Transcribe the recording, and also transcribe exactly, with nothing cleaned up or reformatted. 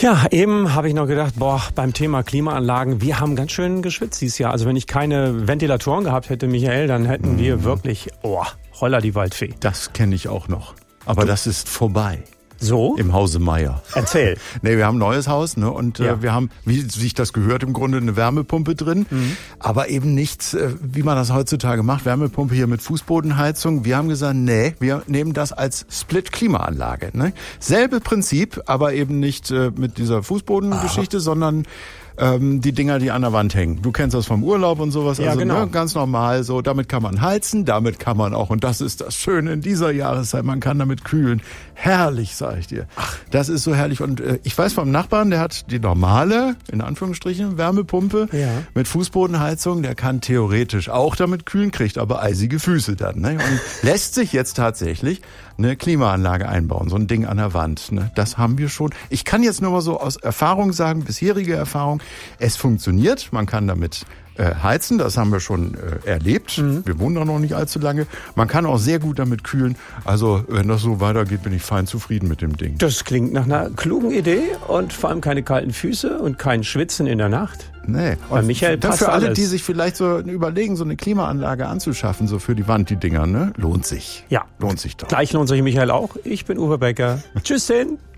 Ja, eben habe ich noch gedacht, boah, beim Thema Klimaanlagen, wir haben ganz schön geschwitzt dieses Jahr. Also wenn ich keine Ventilatoren gehabt hätte, Michael, dann hätten wir wirklich, oh, Holla die Waldfee. Das kenne ich auch noch. Aber das ist vorbei. So? Im Hause Meier. Erzähl. Nee, wir haben ein neues Haus, ne? Und Ja. äh, wir haben, wie sich das gehört, im Grunde eine Wärmepumpe drin. Mhm. Aber eben nichts, äh, wie man das heutzutage macht. Wärmepumpe hier mit Fußbodenheizung. Wir haben gesagt, nee, wir nehmen das als Split-Klimaanlage. Ne? Selbe Prinzip, aber eben nicht äh, mit dieser Fußbodengeschichte, ah. sondern ähm, die Dinger, die an der Wand hängen. Du kennst das vom Urlaub und sowas. Ja, also genau. ne, ganz normal so. Damit kann man heizen, damit kann man auch, und das ist das Schöne in dieser Jahreszeit, man kann damit kühlen. Herrlich, sag ich dir. Ach. Das ist so herrlich. Und äh, ich weiß vom Nachbarn, der hat die normale, in Anführungsstrichen, Wärmepumpe ja. mit Fußbodenheizung. Der kann theoretisch auch damit kühlen, kriegt aber eisige Füße dann. Ne? Und lässt sich jetzt tatsächlich eine Klimaanlage einbauen, so ein Ding an der Wand. Ne? Das haben wir schon. Ich kann jetzt nur mal so aus Erfahrung sagen, bisherige Erfahrung, es funktioniert. Man kann damit äh, heizen, das haben wir schon äh, erlebt. Mhm. Wir wohnen da noch nicht allzu lange. Man kann auch sehr gut damit kühlen. Also wenn das so weitergeht, bin ich fein zufrieden mit dem Ding. Das klingt nach einer klugen Idee und vor allem keine kalten Füße und kein Schwitzen in der Nacht. Nee. Bei Michael passt für alle, alles. die sich vielleicht so überlegen, so eine Klimaanlage anzuschaffen, so für die Wand, die Dinger, ne? Lohnt sich. Ja. Lohnt sich doch. Gleich lohnt sich Michael auch. Ich bin Uwe Becker. Tschüss, denn.